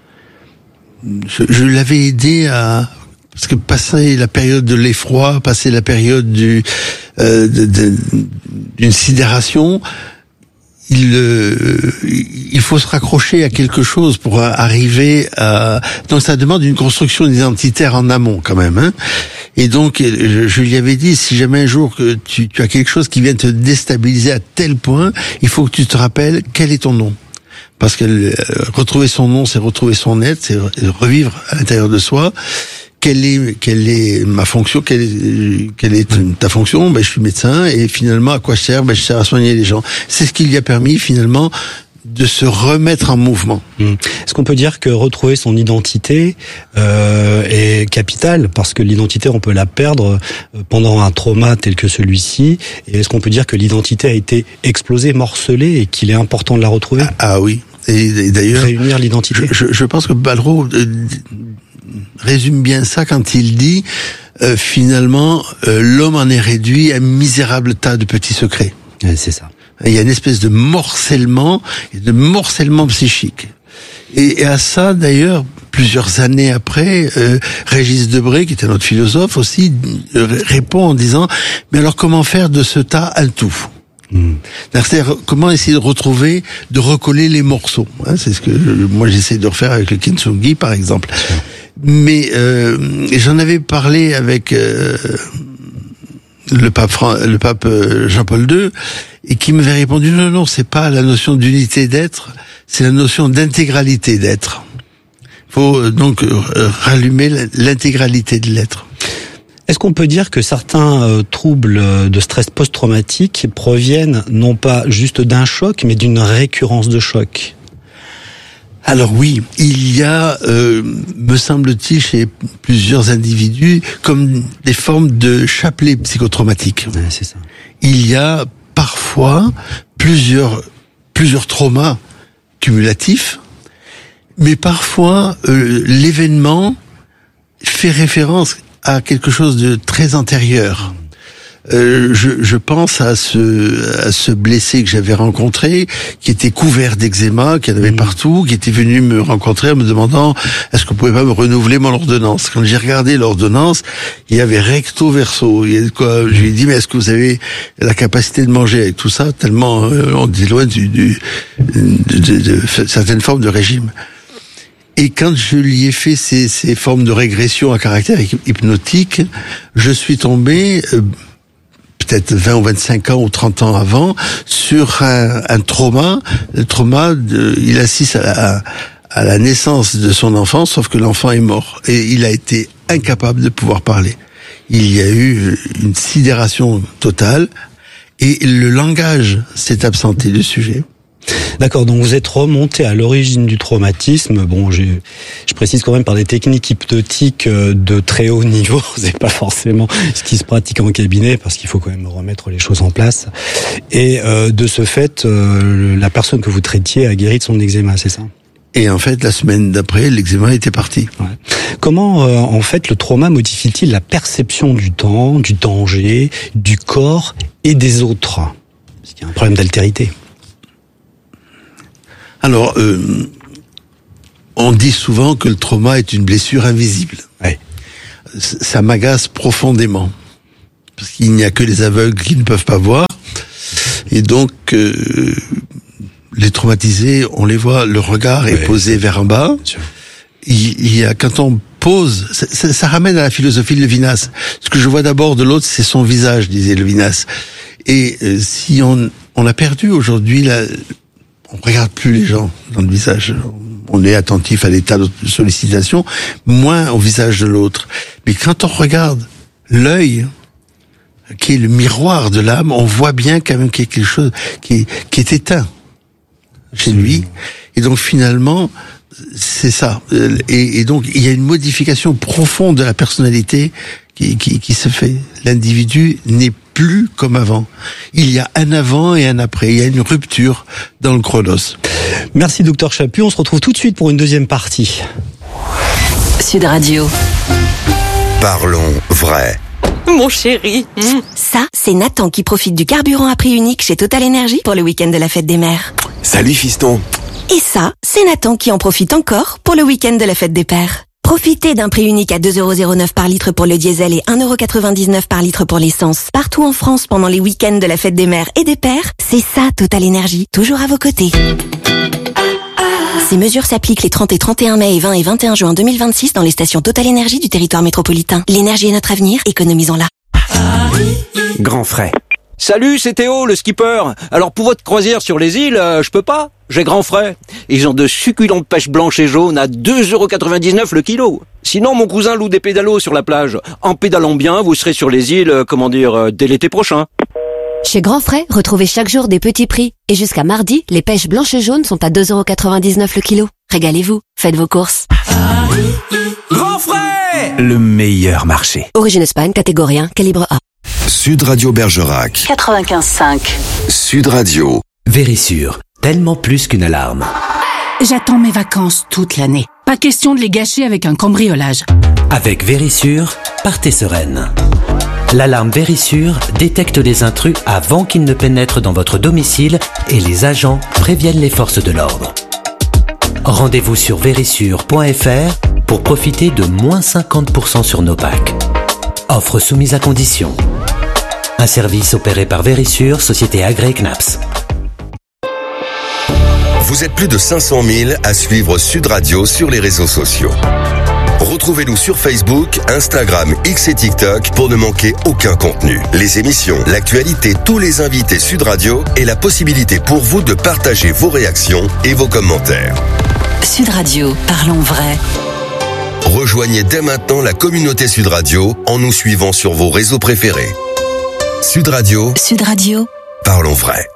Speaker 5: Je, je l'avais aidé à Parce que passer la période de l'effroi, passer la période du euh, de, de, d'une sidération, il euh, il faut se raccrocher à quelque chose pour arriver à. Donc ça demande une construction identitaire en amont quand même. Hein. Et donc je, je lui avais dit, si jamais un jour que tu, tu as quelque chose qui vient te déstabiliser à tel point, il faut que tu te rappelles quel est ton nom. Parce que euh, retrouver son nom, c'est retrouver son être, c'est revivre à l'intérieur de soi. Quelle est, quelle est ma fonction, quelle est, quelle est ta fonction? Ben, je suis médecin, et finalement, à quoi je sers? Ben, je sers à soigner les gens. C'est ce qui lui a permis, finalement, de se remettre en mouvement.
Speaker 23: Mmh. Est-ce qu'on peut dire que retrouver son identité euh, est capital? Parce que l'identité, on peut la perdre pendant un trauma tel que celui-ci. Et est-ce qu'on peut dire que l'identité a été explosée, morcelée, et qu'il est important de la retrouver?
Speaker 5: Ah, ah oui. Et, et d'ailleurs,
Speaker 23: réunir l'identité.
Speaker 5: Je, je, je pense que Ballereau euh, résume bien ça quand il dit euh, finalement euh, l'homme en est réduit à un misérable tas de petits secrets.
Speaker 23: Ouais, c'est ça.
Speaker 5: Il y a une espèce de morcellement, de morcellement psychique. Et, et à ça, d'ailleurs, plusieurs années après, euh, Régis Debray, qui était notre philosophe aussi, euh, répond en disant « Mais alors comment faire de ce tas un tout ?» Mmh. C'est-à-dire comment essayer de retrouver, de recoller les morceaux. Hein, c'est ce que je, moi j'essaie de refaire avec le kintsugi, par exemple. Mais euh, j'en avais parlé avec euh, le pape Fran- le pape Jean-Paul deux, et qui m'avait répondu non non, c'est pas la notion d'unité d'être, c'est la notion d'intégralité d'être. Il faut donc euh, rallumer l'intégralité de l'être.
Speaker 23: Est-ce qu'on peut dire que certains euh, troubles de stress post-traumatique proviennent non pas juste d'un choc, mais d'une récurrence de choc?
Speaker 5: Alors oui, il y a, euh, me semble-t-il, chez plusieurs individus, comme des formes de chapelet psychotraumatique.
Speaker 23: Ouais, c'est ça.
Speaker 5: Il y a parfois plusieurs plusieurs traumas cumulatifs, mais parfois euh, l'événement fait référence à quelque chose de très antérieur. Euh, je, je pense à ce à ce blessé que j'avais rencontré, qui était couvert d'eczéma, qui en avait mmh. partout, qui était venu me rencontrer en me demandant est-ce que vous pouvez pas me renouveler mon ordonnance. Quand j'ai regardé l'ordonnance, il y avait recto verso. Il y a quoi, je lui ai dit mais est-ce que vous avez la capacité de manger avec tout ça, tellement euh, on est loin du, du de, de, de, de certaines formes de régime. Et quand je lui ai fait ces, ces formes de régression à caractère hypnotique, je suis tombé, euh, peut-être vingt ou vingt-cinq ans ou trente ans avant, sur un, un trauma. Le trauma, de, il assiste à la, à la naissance de son enfant, sauf que l'enfant est mort. Et il a été incapable de pouvoir parler. Il y a eu une sidération totale, et le langage s'est absenté du sujet.
Speaker 23: D'accord, donc vous êtes remonté à l'origine du traumatisme. Bon, je, je précise quand même par des techniques hypnotiques de très haut niveau. C'est pas forcément ce qui se pratique en cabinet, parce qu'il faut quand même remettre les choses en place. Et euh, de ce fait, euh, la personne que vous traitiez a guéri de son eczéma, c'est ça?
Speaker 5: Et en fait, la semaine d'après, l'eczéma était parti.
Speaker 23: Ouais. Comment, euh, en fait, le trauma modifie-t-il la perception du temps, du danger, du corps et des autres? Parce qu'il y a un problème d'altérité.
Speaker 5: Alors, euh, on dit souvent que le trauma est une blessure invisible.
Speaker 23: Ouais.
Speaker 5: Ça m'agace profondément. Parce qu'il n'y a que les aveugles qui ne peuvent pas voir. Et donc, euh, les traumatisés, on les voit, le regard est ouais, posé vers en bas. Il, il y a, quand on pose, ça, ça, ça ramène à la philosophie de Levinas. Ce que je vois d'abord de l'autre, c'est son visage, disait Levinas. Et euh, si on, on a perdu aujourd'hui, la, on regarde plus les gens dans le visage. On est attentif à l'état de sollicitation, moins au visage de l'autre. Mais quand on regarde l'œil, qui est le miroir de l'âme, on voit bien quand même qu'il y a quelque chose qui est, qui est éteint chez lui. Et donc finalement, c'est ça. Et, et donc il y a une modification profonde de la personnalité qui, qui, qui se fait. L'individu n'est plus comme avant. Il y a un avant et un après. Il y a une rupture dans le chronos.
Speaker 23: Merci docteur Chaput. On se retrouve tout de suite pour une deuxième partie.
Speaker 22: Sud Radio.
Speaker 11: Parlons vrai.
Speaker 20: Mon chéri. Mmh.
Speaker 4: Ça, c'est Nathan qui profite du carburant à prix unique chez Total Energy pour le week-end de la fête des mères.
Speaker 3: Salut fiston.
Speaker 4: Et ça, c'est Nathan qui en profite encore pour le week-end de la fête des pères. Profitez d'un prix unique à deux euros zéro neuf par litre pour le diesel et un euro quatre-vingt-dix-neuf par litre pour l'essence. Partout en France pendant les week-ends de la fête des mères et des pères, c'est ça Total Energy, toujours à vos côtés. Ces mesures s'appliquent les trente et trente et un mai et vingt et vingt et un juin deux mille vingt-six dans les stations Total Energy du territoire métropolitain. L'énergie est notre avenir, économisons-la.
Speaker 3: Grand frais.
Speaker 7: Salut, c'est Théo, le skipper. Alors pour votre croisière sur les îles, euh, je peux pas. J'ai grand frais. Ils ont de succulentes pêches blanches et jaunes à deux euros quatre-vingt-dix-neuf le kilo. Sinon, mon cousin loue des pédalos sur la plage. En pédalant bien, vous serez sur les îles, euh, comment dire, euh, dès l'été prochain.
Speaker 8: Chez Grand Frais, retrouvez chaque jour des petits prix. Et jusqu'à mardi, les pêches blanches et jaunes sont à deux euros quatre-vingt-dix-neuf le kilo. Régalez-vous, faites vos courses.
Speaker 3: Grand Frais, le meilleur marché.
Speaker 8: Origine Espagne, catégorie un, calibre A.
Speaker 11: Sud Radio Bergerac.
Speaker 22: quatre-vingt-quinze cinq.
Speaker 11: Sud Radio.
Speaker 3: Vérissure, tellement plus qu'une alarme.
Speaker 14: J'attends mes vacances toute l'année. Pas question de les gâcher avec un cambriolage.
Speaker 3: Avec Vérissure, partez sereine. L'alarme Vérissure détecte les intrus avant qu'ils ne pénètrent dans votre domicile et les agents préviennent les forces de l'ordre. Rendez-vous sur vérissure point f r pour profiter de moins cinquante pour cent sur nos packs. Offre soumise à condition. Un service opéré par Vérissure, société agréée C N A P S.
Speaker 11: Vous êtes plus de cinq cent mille à suivre Sud Radio sur les réseaux sociaux. Retrouvez-nous sur Facebook, Instagram, X et TikTok pour ne manquer aucun contenu. Les émissions, l'actualité, tous les invités Sud Radio et la possibilité pour vous de partager vos réactions et vos commentaires.
Speaker 22: Sud Radio, parlons vrai.
Speaker 11: Rejoignez dès maintenant la communauté Sud Radio en nous suivant sur vos réseaux préférés. Sud Radio.
Speaker 22: Sud Radio.
Speaker 11: Parlons vrai.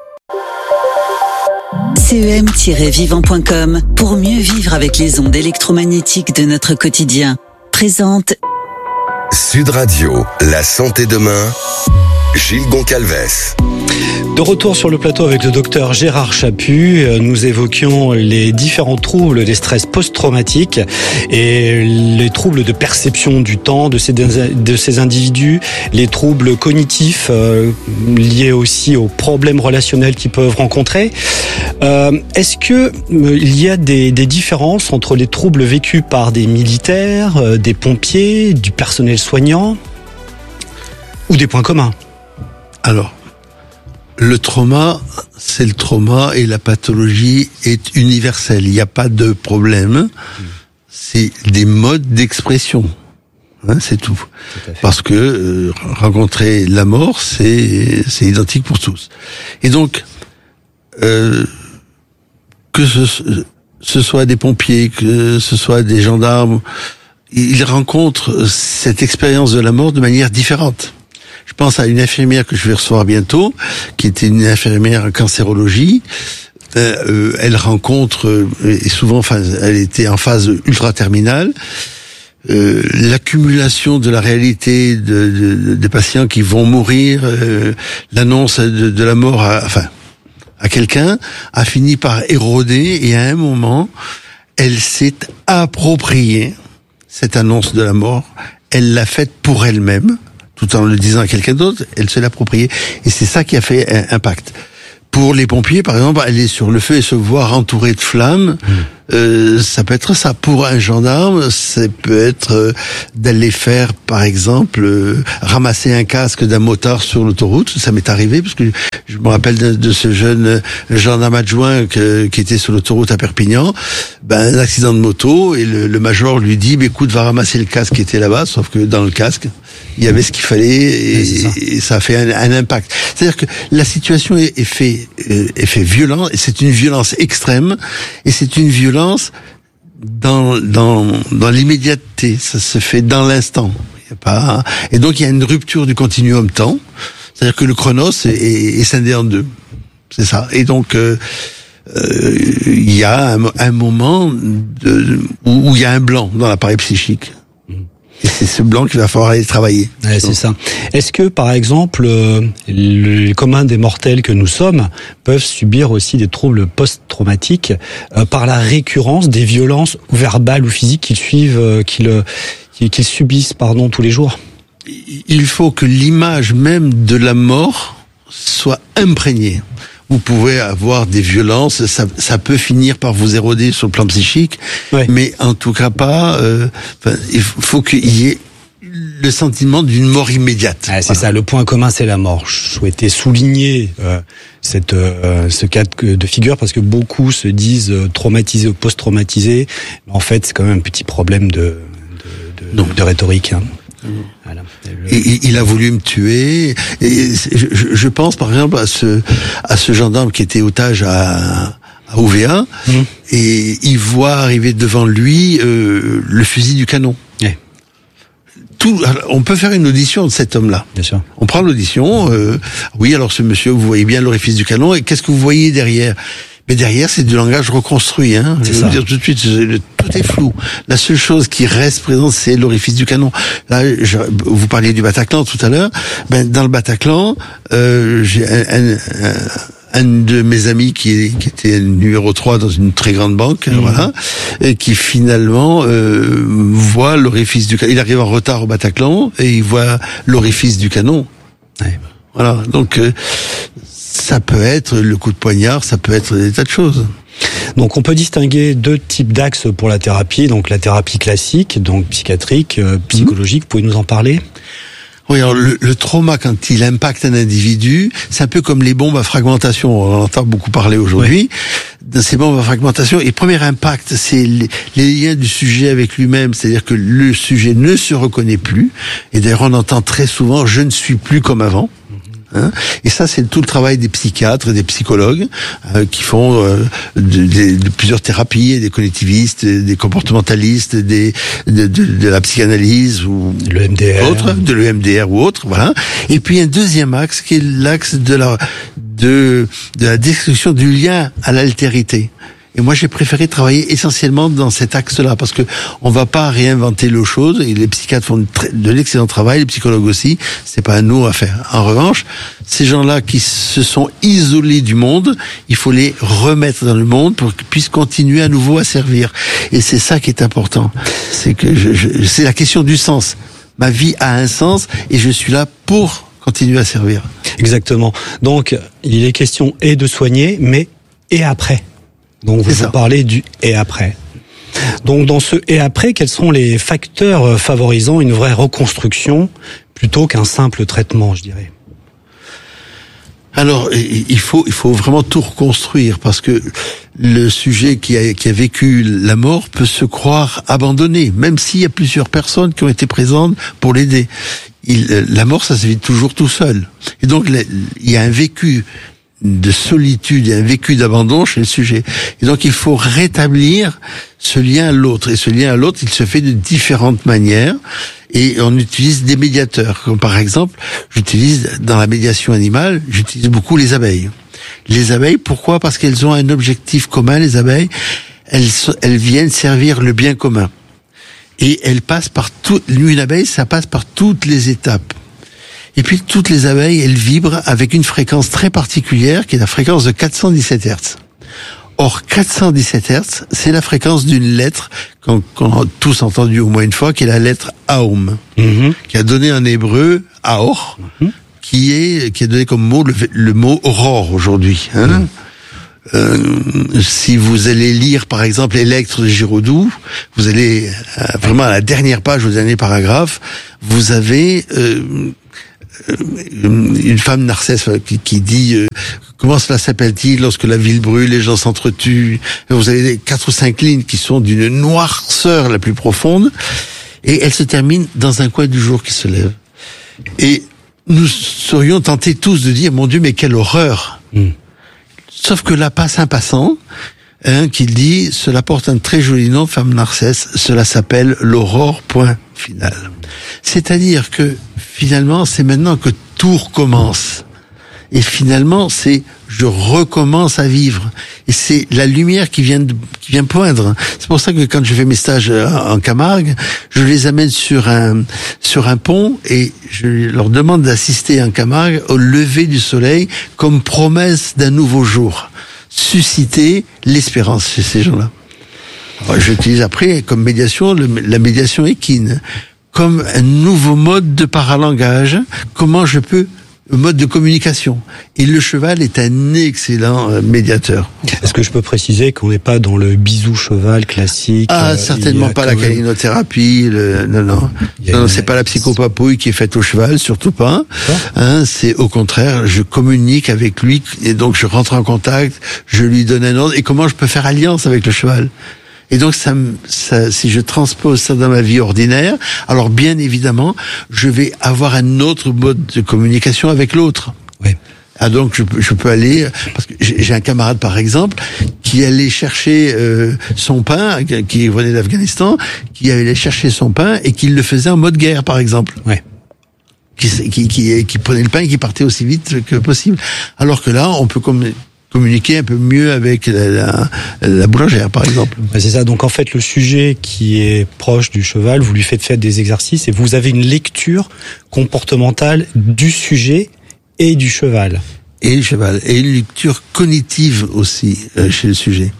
Speaker 22: C E M tiret vivant point com pour mieux vivre avec les ondes électromagnétiques de notre quotidien. Présente
Speaker 11: Sud Radio, la santé demain. Gilles Goncalves.
Speaker 23: De retour sur le plateau avec le docteur Gérard Chaput, nous évoquions les différents troubles des stress post-traumatiques et les troubles de perception du temps de ces, de ces individus, les troubles cognitifs euh, liés aussi aux problèmes relationnels qu'ils peuvent rencontrer. Euh, est-ce que euh, il y a des, des différences entre les troubles vécus par des militaires, euh, des pompiers, du personnel soignant ou des points communs?
Speaker 5: Alors, le trauma, c'est le trauma et la pathologie est universelle. Il n'y a pas de problème. C'est des modes d'expression. Hein, c'est tout. tout Parce que euh, rencontrer la mort, c'est c'est identique pour tous. Et donc, euh, que ce, ce soit des pompiers, que ce soit des gendarmes, ils rencontrent cette expérience de la mort de manière différente. Je pense à une infirmière que je vais recevoir bientôt, qui était une infirmière en cancérologie. Euh, euh, elle rencontre, euh, et souvent, enfin, elle était en phase ultra-terminale, euh, l'accumulation de la réalité de, de, des patients qui vont mourir, euh, l'annonce de, de la mort, à, enfin, à quelqu'un, a fini par éroder, et à un moment, elle s'est appropriée cette annonce de la mort. Elle l'a faite pour elle-même, tout en le disant à quelqu'un d'autre. Elle se l'a appropriée. Et c'est ça qui a fait un impact. Pour les pompiers, par exemple, aller sur le feu et se voir entouré de flammes, mmh. euh, ça peut être ça. Pour un gendarme, ça peut être euh, d'aller faire, par exemple, euh, ramasser un casque d'un motard sur l'autoroute. Ça m'est arrivé, parce que je me rappelle de, de ce jeune gendarme adjoint que, qui était sur l'autoroute à Perpignan. Ben, un accident de moto, et le, le major lui dit, bah, écoute, va ramasser le casque qui était là-bas, sauf que dans le casque, il y avait ce qu'il fallait, et, ça. et ça a fait un, un impact. C'est-à-dire que la situation est, est fait, est fait violente, et c'est une violence extrême, et c'est une violence dans dans dans l'immédiateté. Ça se fait dans l'instant. Il y a pas, et donc il y a une rupture du continuum temps. C'est-à-dire que le chronos est, est, est scindé en deux. C'est ça. Et donc euh, euh, il y a un, un moment de, où, où il y a un blanc dans l'appareil psychique. Et c'est ce blanc qu'il va falloir aller travailler.
Speaker 23: Ouais, c'est ça. Est-ce que, par exemple, euh, les communs des mortels que nous sommes peuvent subir aussi des troubles post-traumatiques euh, par la récurrence des violences verbales ou physiques qu'ils suivent, euh, qu'ils, qu'ils subissent, pardon, tous les jours?
Speaker 5: Il faut que l'image même de la mort soit imprégnée. Vous pouvez avoir des violences, ça, ça peut finir par vous éroder sur le plan psychique, ouais. mais en tout cas pas. Euh, il faut qu'il y ait le sentiment d'une mort immédiate.
Speaker 23: Ah, c'est voilà. ça, le point commun, c'est la mort. Je souhaitais souligner euh, cette, euh, ce cas de, de figure parce que beaucoup se disent traumatisés ou post-traumatisés. Mais en fait, c'est quand même un petit problème de, de, de, de, de rhétorique. Hein.
Speaker 5: Voilà. Et, il a voulu me tuer. Et je, je pense par exemple à ce à ce gendarme qui était otage à, à O V A, mmh. et il voit arriver devant lui euh, le fusil du canon. Yeah. Tout, on peut faire une audition de cet homme-là.
Speaker 23: Bien sûr.
Speaker 5: On prend l'audition. Euh, oui, alors ce monsieur, vous voyez bien l'orifice du canon. Et qu'est-ce que vous voyez derrière? Mais derrière, c'est du langage reconstruit. Hein. Je vais vous dire tout de suite, tout est flou. La seule chose qui reste présente, c'est l'orifice du canon. Là, je, vous parliez du Bataclan tout à l'heure. Ben, dans le Bataclan, euh, j'ai un, un, un, un de mes amis qui, qui était numéro trois dans une très grande banque, mmh. voilà, et qui finalement euh, voit l'orifice du canon. Il arrive en retard au Bataclan et il voit l'orifice du canon. Ouais. Voilà, donc... Euh, ça peut être le coup de poignard, ça peut être des tas de choses.
Speaker 23: Donc on peut distinguer deux types d'axes pour la thérapie, donc la thérapie classique, donc psychiatrique, euh, psychologique, mmh. vous pouvez nous en parler ?
Speaker 5: Oui, alors le, le trauma, quand il impacte un individu, c'est un peu comme les bombes à fragmentation, on en entend beaucoup parler aujourd'hui. Oui. Dans ces bombes à fragmentation, et premier impact, c'est les, les liens du sujet avec lui-même, c'est-à-dire que le sujet ne se reconnaît plus, et d'ailleurs on entend très souvent « je ne suis plus comme avant ». Hein, et ça, c'est tout le travail des psychiatres et des psychologues euh, qui font euh, de, de, de plusieurs thérapies, des cognitivistes, des comportementalistes, des de, de, de la psychanalyse ou
Speaker 23: le M D R,
Speaker 5: autre, de l'E M D R ou autre, voilà. Et puis un deuxième axe qui est l'axe de la de de la destruction du lien à l'altérité. Et moi, j'ai préféré travailler essentiellement dans cet axe-là, parce que on va pas réinventer l'eau chaude, et les psychiatres font de l'excellent travail, les psychologues aussi, c'est pas à nous à faire. En revanche, ces gens-là qui se sont isolés du monde, il faut les remettre dans le monde pour qu'ils puissent continuer à nouveau à servir. Et c'est ça qui est important. C'est que je, je, c'est la question du sens. Ma vie a un sens, et je suis là pour continuer à servir.
Speaker 23: Exactement. Donc, il est question et de soigner, mais et après. Donc vous, vous parlez du et après. Donc dans ce et après, quels sont les facteurs favorisant une vraie reconstruction plutôt qu'un simple traitement, je dirais?
Speaker 5: Alors il faut il faut vraiment tout reconstruire, parce que le sujet qui a qui a vécu la mort peut se croire abandonné, même s'il y a plusieurs personnes qui ont été présentes pour l'aider. Il, la mort, ça se vit toujours tout seul. Et donc il y a un vécu de solitude et un vécu d'abandon chez le sujet. Et donc il faut rétablir ce lien à l'autre. Et ce lien à l'autre, il se fait de différentes manières. Et on utilise des médiateurs. Comme par exemple, j'utilise dans la médiation animale, j'utilise beaucoup les abeilles. Les abeilles, pourquoi? Parce qu'elles ont un objectif commun, les abeilles. Elles, elles viennent servir le bien commun. Et elles passent par tout, une abeille, ça passe par toutes les étapes. Et puis toutes les abeilles, elles vibrent avec une fréquence très particulière, qui est la fréquence de quatre cent dix-sept hertz. Or, quatre cent dix-sept hertz, c'est la fréquence d'une lettre qu'on, qu'on a tous entendu au moins une fois, qui est la lettre Aum, mm-hmm. qui a donné en hébreu Aor, mm-hmm. qui est qui a donné comme mot le, le mot aurore aujourd'hui. Hein. Mm. Euh, si vous allez lire par exemple Électre de Giraudoux, vous allez euh, vraiment à la dernière page, au dernier paragraphe, vous avez euh, une femme Narcisse qui, qui dit euh, comment cela s'appelle-t-il lorsque la ville brûle, les gens s'entretuent. Vous avez quatre ou cinq lignes qui sont d'une noirceur la plus profonde, et elle se termine dans un coin du jour qui se lève. Et nous serions tentés tous de dire, mon Dieu, mais quelle horreur. Mm. Sauf que là passe un passant hein, qui dit, cela porte un très joli nom, femme Narcisse, cela s'appelle l'aurore, point final. C'est-à-dire que finalement, c'est maintenant que tout recommence. Et finalement, c'est je recommence à vivre. Et c'est la lumière qui vient de, qui vient poindre. C'est pour ça que quand je fais mes stages en Camargue, je les amène sur un sur un pont et je leur demande d'assister en Camargue au lever du soleil comme promesse d'un nouveau jour. Susciter l'espérance chez ces gens-là. Alors, j'utilise après comme médiation le, la médiation équine, comme un nouveau mode de paralangage. Comment je peux mode de communication. Et le cheval est un excellent euh, médiateur.
Speaker 23: Est-ce que je peux préciser qu'on n'est pas dans le bisou cheval classique?
Speaker 5: Ah, euh, certainement pas la même... calinothérapie. Le... Non, non. Non, une... c'est pas la psychopapouille qui est faite au cheval, surtout pas. Hein, c'est au contraire, je communique avec lui et donc je rentre en contact, je lui donne un ordre. Et comment je peux faire alliance avec le cheval? Et donc, ça, ça, si je transpose ça dans ma vie ordinaire, alors bien évidemment, je vais avoir un autre mode de communication avec l'autre.
Speaker 23: Oui.
Speaker 5: Ah donc, je, je peux aller, parce que j'ai un camarade par exemple qui allait chercher euh, son pain, qui venait d'Afghanistan, qui allait chercher son pain et qui le faisait en mode guerre par exemple.
Speaker 23: Oui.
Speaker 5: Qui, qui, qui, qui prenait le pain et qui partait aussi vite que possible. Alors que là, on peut comme communiquer un peu mieux avec la, la, la boulangère, par exemple.
Speaker 23: C'est ça. Donc, en fait, le sujet qui est proche du cheval, vous lui faites faire des exercices et vous avez une lecture comportementale du sujet et du cheval.
Speaker 5: Et le cheval. Et une lecture cognitive aussi euh, chez le sujet.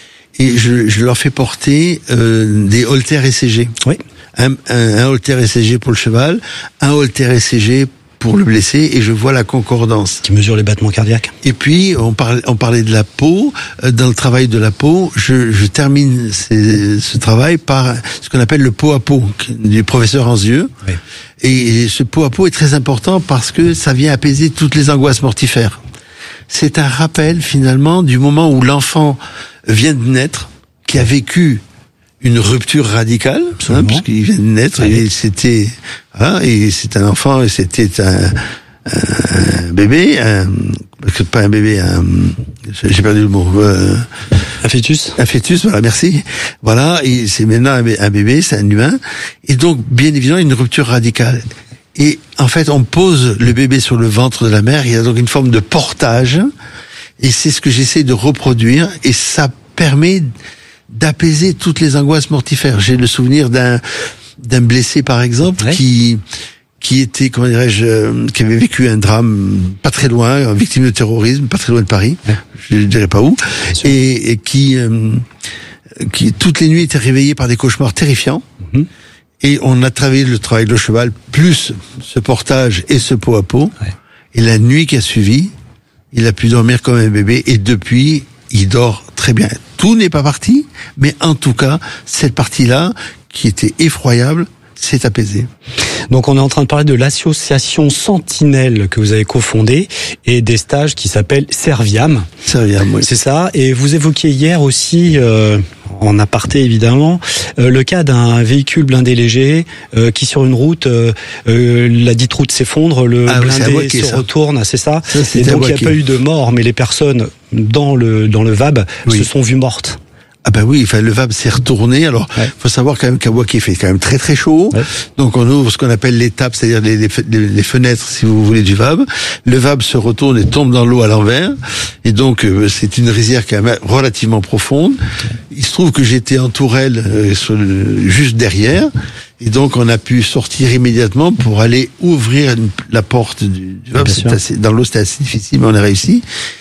Speaker 5: Et je, je leur fais porter euh, des haltères E C G.
Speaker 23: Oui.
Speaker 5: Un, un, un haltère E C G pour le cheval, un haltère E C G pour le blessé, et je vois la concordance.
Speaker 23: Qui mesure les battements cardiaques.
Speaker 5: Et puis, on parlait, on parlait de la peau. Dans le travail de la peau, je, je termine ces, ce travail par ce qu'on appelle le pot à pot du professeur Anzieux.
Speaker 23: Oui.
Speaker 5: Et ce pot à pot est très important parce que ça vient apaiser toutes les angoisses mortifères. C'est un rappel, finalement, du moment où l'enfant vient de naître, qui a vécu une rupture radicale, hein, parce qu'il vient de naître, ah, et c'était, hein, et c'est un enfant, et c'était un, un bébé, un, pas un bébé, un, j'ai perdu le mot, euh,
Speaker 23: un fœtus.
Speaker 5: Un fœtus, voilà, merci. Voilà, et c'est maintenant un bébé, c'est un humain, et donc, bien évidemment, une rupture radicale. Et, en fait, on pose le bébé sur le ventre de la mère, il y a donc une forme de portage, et c'est ce que j'essaie de reproduire, et ça permet d'apaiser toutes les angoisses mortifères. J'ai le souvenir d'un d'un blessé par exemple, ouais, qui qui était, comment dirais-je, euh, qui avait vécu un drame pas très loin, victime de terrorisme, pas très loin de Paris, ouais, je ne dirais pas où, et, et qui euh, qui toutes les nuits était réveillé par des cauchemars terrifiants. Mm-hmm. Et on a travaillé le travail de cheval plus ce portage et ce pot à pot. Ouais. Et la nuit qui a suivi, il a pu dormir comme un bébé, et depuis il dort très bien. Tout n'est pas parti, mais en tout cas, cette partie-là, qui était effroyable, s'est apaisée.
Speaker 23: Donc on est en train de parler de l'association Sentinelle que vous avez cofondée et des stages qui s'appellent Serviam.
Speaker 5: Serviam, oui.
Speaker 23: C'est ça. Et vous évoquiez hier aussi, euh, en aparté évidemment, euh, le cas d'un véhicule blindé léger euh, qui sur une route, euh, euh, la dite route s'effondre, le ah, blindé oui, se ça. retourne, c'est ça, ça et donc il n'y a pas eu de mort, mais les personnes dans le dans le V A B oui. se sont vues mortes.
Speaker 5: Ah ben oui, enfin, le V A B s'est retourné. Alors, il ouais. faut savoir quand même qu'à Waukee, il fait quand même très très chaud. Ouais. Donc on ouvre ce qu'on appelle l'étape, c'est-à-dire les, les, les fenêtres, si vous voulez, du V A B. Le V A B se retourne et tombe dans l'eau à l'envers. Et donc euh, c'est une rizière quand même relativement profonde. Il se trouve que j'étais en tourelle euh, sur le, juste derrière. Et donc on a pu sortir immédiatement pour aller ouvrir une, la porte du, du V A B. C'est assez, dans l'eau, c'était assez difficile, mais on a réussi.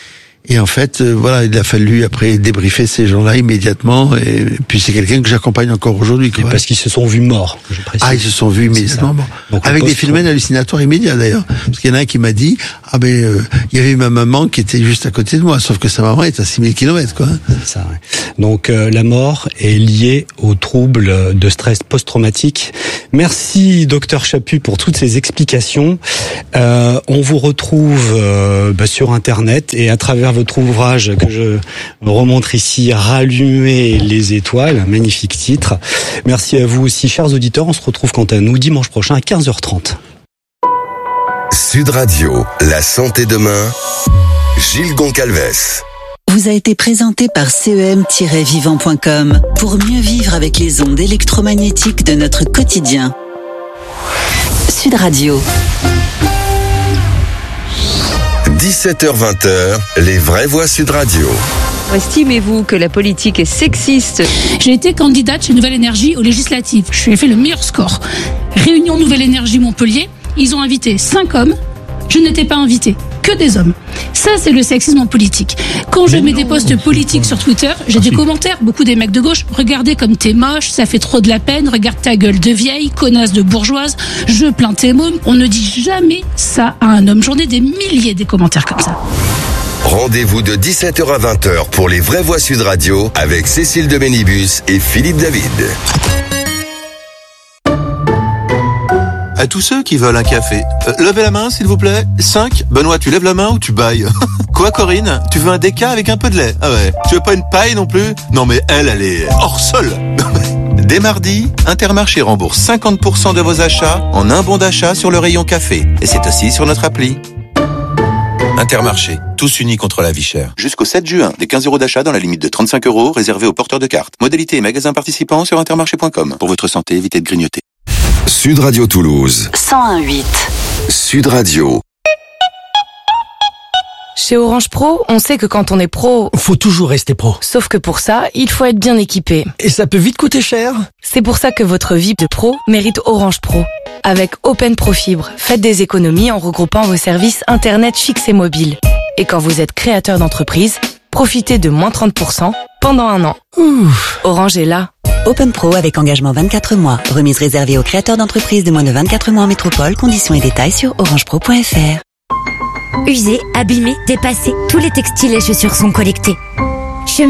Speaker 5: Et en fait, euh, voilà, il a fallu après débriefer ces gens-là immédiatement. Et, et puis c'est quelqu'un que j'accompagne encore aujourd'hui. Quoi,
Speaker 23: parce qu'ils se sont vus morts. Je précise.
Speaker 5: Ah, ils se sont vus immédiatement morts. Avec des phénomènes hallucinatoires immédiats d'ailleurs. Parce qu'il y en a un qui m'a dit, ah ben, il euh, y avait ma maman qui était juste à côté de moi, sauf que sa maman est à six mille kilomètres, quoi.
Speaker 23: C'est ça, ouais. Donc euh, la mort est liée aux troubles de stress post-traumatique. Merci, docteur Chaput, pour toutes ces explications. Euh, on vous retrouve euh, bah, sur Internet et à travers votre ouvrage que je remontre ici, Rallumer les étoiles, un magnifique titre. Merci à vous aussi, chers auditeurs. On se retrouve quant à nous dimanche prochain à quinze heures trente.
Speaker 11: Sud Radio, la santé demain, Gilles Goncalves.
Speaker 22: Vous a été présenté par C E M tiret vivant point com pour mieux vivre avec les ondes électromagnétiques de notre quotidien. Sud Radio.
Speaker 11: dix-sept heures vingt, les vraies voix Sud Radio.
Speaker 1: Estimez-vous que la politique est sexiste?
Speaker 2: J'ai été candidate chez Nouvelle Énergie aux législatives. Je lui ai fait le meilleur score. Réunion Nouvelle Énergie Montpellier, ils ont invité cinq hommes. Je n'étais pas invitée, que des hommes. Ça, c'est le sexisme en politique. Quand je mets des posts politiques sur Twitter, j'ai des commentaires, beaucoup des mecs de gauche. Regardez comme t'es moche, ça fait trop de la peine, regarde ta gueule de vieille, connasse de bourgeoise, je plains tes mômes. On ne dit jamais ça à un homme. J'en ai des milliers des commentaires comme ça.
Speaker 11: Rendez-vous de dix-sept heures à vingt heures pour les vraies voix Sud Radio avec Cécile de Ménibus et Philippe David.
Speaker 10: À tous ceux qui veulent un café, euh, levez la main s'il vous plaît. cinq. Benoît, tu lèves la main ou tu bailles? Quoi Corinne? Tu veux un déca avec un peu de lait? Ah ouais. Tu veux pas une paille non plus? Non mais elle, elle est hors sol. Dès mardi, Intermarché rembourse cinquante pour cent de vos achats en un bon d'achat sur le rayon café. Et c'est aussi sur notre appli. Intermarché, tous unis contre la vie chère. Jusqu'au sept juin, des quinze euros d'achat dans la limite de trente-cinq euros réservés aux porteurs de cartes. Modalité et magasins participants sur intermarché point com. Pour votre santé, évitez de grignoter.
Speaker 11: Sud Radio Toulouse.
Speaker 22: cent un virgule huit.
Speaker 11: Sud Radio.
Speaker 1: Chez Orange Pro, on sait que quand on est pro,
Speaker 13: faut toujours rester pro.
Speaker 1: Sauf que pour ça, il faut être bien équipé.
Speaker 13: Et ça peut vite coûter cher.
Speaker 1: C'est pour ça que votre vie de pro mérite Orange Pro. Avec Open Pro Fibre, faites des économies en regroupant vos services Internet fixes et mobiles. Et quand vous êtes créateur d'entreprise, profitez de moins trente pour cent pendant un an. Ouf. Orange est là.
Speaker 22: Open Pro avec engagement vingt-quatre mois. Remise réservée aux créateurs d'entreprises de moins de vingt-quatre mois en métropole. Conditions et détails sur orange pro point f r.
Speaker 24: Usés, abîmés, dépassés, tous les textiles et chaussures sont collectés.